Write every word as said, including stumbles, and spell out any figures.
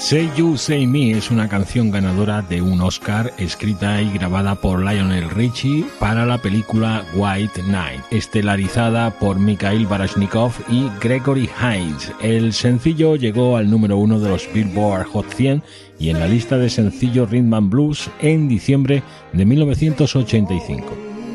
Say You, Say Me es una canción ganadora de un Oscar, escrita y grabada por Lionel Richie para la película White Knight, estelarizada por Mikhail Baryshnikov y Gregory Hines. El sencillo llegó al número uno de los Billboard Hot cien y en la lista de sencillos Rhythm and Blues en diciembre de mil novecientos ochenta y cinco.